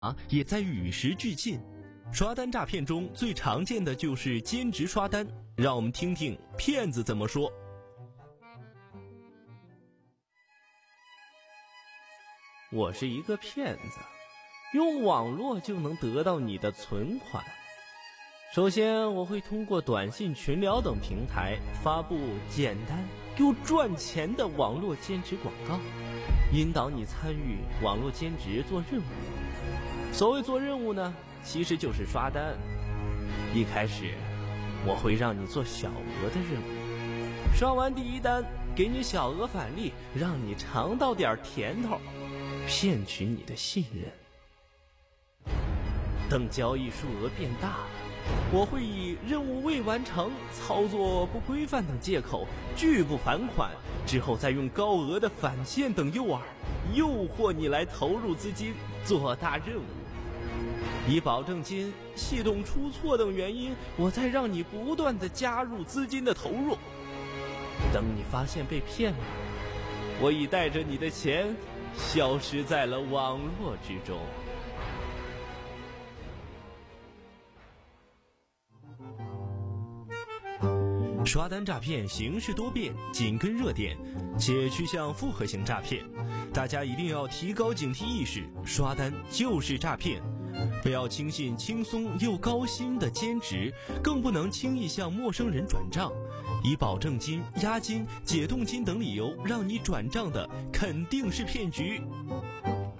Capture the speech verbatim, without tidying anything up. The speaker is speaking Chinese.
啊，也在与时俱进。刷单诈骗中最常见的就是兼职刷单，让我们听听骗子怎么说。 我是一个骗子，用网络就能得到你的存款。首先，我会通过短信、群聊等平台发布简单又赚钱的网络兼职广告，引导你参与网络兼职做任务。所谓做任务呢，其实就是刷单。一开始我会让你做小额的任务，刷完第一单给你小额返利，让你尝到点甜头，骗取你的信任。等交易数额变大了，我会以任务未完成、操作不规范等借口拒不返款，之后再用高额的返现等诱饵诱惑你来投入资金做大任务。以保证金、系统出错等原因，我再让你不断的加入资金的投入。等你发现被骗了，我已带着你的钱消失在了网络之中。 刷单诈骗形式多变，紧跟热点，且趋向复合型诈骗，大家一定要提高警惕意识，刷单就是诈骗。不要轻信轻松又高薪的兼职，更不能轻易向陌生人转账，以保证金、押金、解冻金等理由让你转账的肯定是骗局。